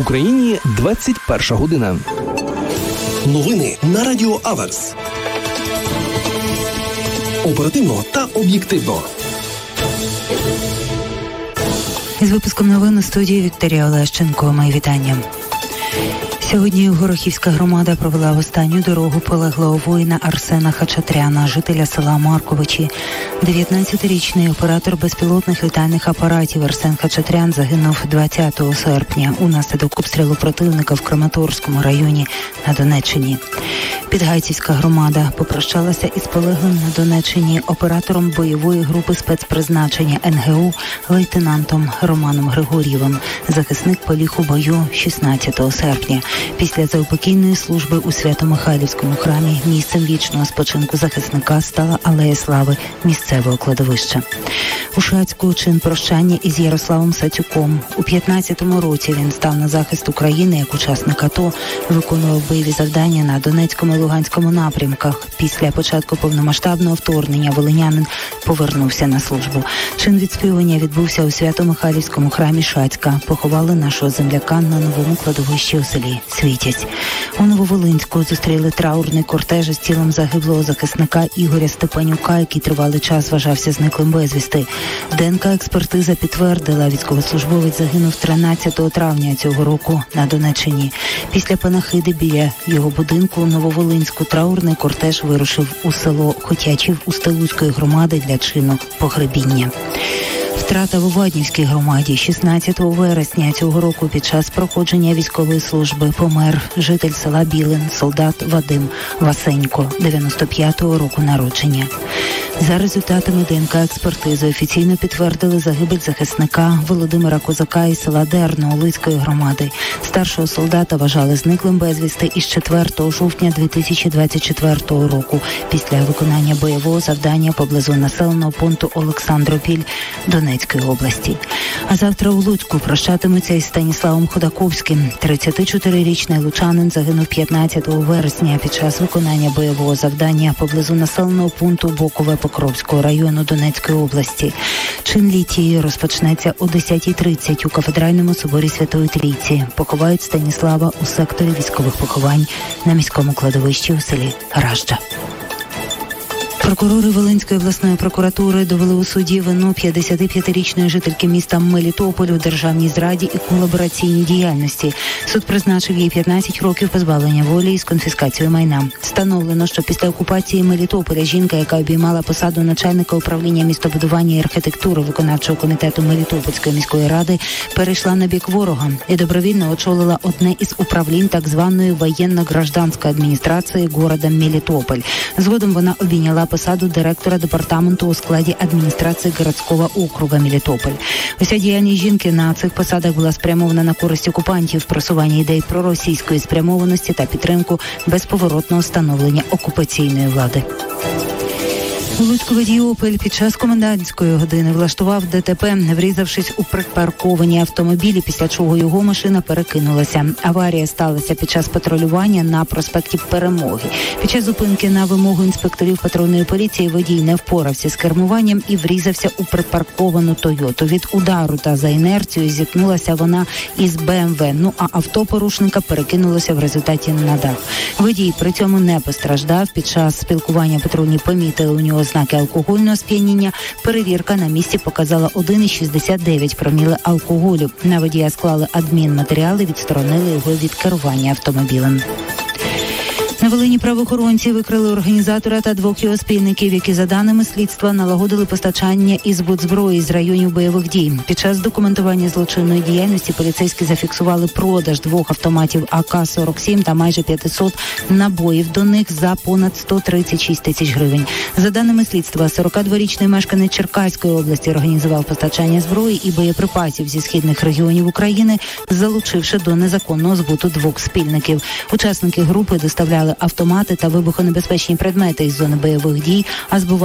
Україні 21 година. Новини на Радіо Аверс. Оперативно та об'єктивно. Із випуском новин у студії Вікторія Олещенко. Мої вітання. Сьогодні Горохівська громада провела в останню дорогу полеглого воїна Арсена Хачатряна, жителя села Марковичі. 19-річний оператор безпілотних літальних апаратів Арсен Хачатрян загинув 20 серпня унаслідок обстрілу противника в Краматорському районі на Донеччині. Підгайцівська громада попрощалася із полеглим на Донеччині оператором бойової групи спецпризначення НГУ лейтенантом Романом Григор'євим. Захисник поліг у бою 16 серпня. Після заупокійної служби у Свято-Михайлівському храмі місцем вічного спочинку захисника стала Алея Слави місцевого кладовища. У Шацьку чин прощання із Ярославом Сацюком. У 15-му році він став на захист України як учасник АТО, виконував бойові завдання на Донецькому і Луганському напрямках. Після початку повномасштабного вторгнення волинянин повернувся на службу. Чин відспівання відбувся у Свято-Михайлівському храмі Шацька. Поховали нашого земляка на новому кладовищі у селі Світязь. У Нововолинську зустріли траурний кортеж із тілом загиблого захисника Ігоря Степанюка, який тривалий час вважався зниклим безвісти. ДНК-експертиза підтвердила, військовослужбовець загинув 13 травня цього року на Донеччині. Після панахиди біля його будинку у Нововолинську траурний кортеж вирушив у село Хотячів Устилуцької громади для чину погребіння. Втрата в Оваднівській громаді. 16 вересня цього року під час проходження військової служби помер житель села Білин, солдат Вадим Васенько, 95-го року народження. За результатами ДНК-експертизи офіційно підтвердили загибель захисника Володимира Козака із села Дерно Олицької громади. Старшого солдата вважали зниклим безвісти із 4 жовтня 2024 року після виконання бойового завдання поблизу населеного пункту Олександропіль Донецької області. А завтра у Луцьку прощатимуться із Станіславом Ходаковським. 34-річний лучанин загинув 15 вересня під час виконання бойового завдання поблизу населеного пункту Бокове Покровського району Донецької області. Чин літії розпочнеться о 10:30 у кафедральному соборі Святої Трійці. Поховають Станіслава у секторі військових поховань на міському кладовищі у селі Ражджа. Прокурори Волинської обласної прокуратури довели у суді вину 55-річної жительки міста Мелітополь у державній зраді і колабораційній діяльності. Суд призначив їй 15 років позбавлення волі із конфіскацією майна. Встановлено, що після окупації Мелітополя жінка, яка обіймала посаду начальника управління містобудування і архітектури виконавчого комітету Мелітопольської міської ради, перейшла на бік ворога і добровільно очолила одне із управлінь так званої воєнно-гражданської адміністрації города Мелітополь. Згодом вона обійняла посаду директора департаменту у складі адміністрації городського округа Мелітополь. Уся діяльність жінки на цих посадах була спрямована на користь окупантів, просування ідей проросійської спрямованості та підтримку безповоротного становлення окупаційної влади. У Луцьку водій «Опель» під час комендантської години влаштував ДТП, врізавшись у припарковані автомобілі, після чого його машина перекинулася. Аварія сталася під час патрулювання на проспекті Перемоги. Під час зупинки на вимогу інспекторів патрульної поліції водій не впорався з кермуванням і врізався у припарковану «Тойоту». Від удару та за інерцією зіткнулася вона із БМВ, а авто порушника перекинулося в результаті на дах. Водій при цьому не постраждав. Під час спілкування патрульні помітили у нього ознаки алкогольного сп'яніння. Перевірка на місці показала 1,69 проміли алкоголю. На водія склали адмінматеріали, відсторонили його від керування автомобілем. На Волині правоохоронці викрили організатора та 2 його спільників, які, за даними слідства, налагодили постачання і збут зброї з районів бойових дій. Під час документування злочинної діяльності поліцейські зафіксували продаж 2 автоматів АК-47 та майже 500 набоїв до них за понад 136 тисяч гривень. За даними слідства, 42-річний мешканець Черкаської області організував постачання зброї і боєприпасів зі східних регіонів України, залучивши до незаконного збуту 2 спільників. Учасники групи доставляли автомати та вибухонебезпечні предмети із зони бойових дій, а збували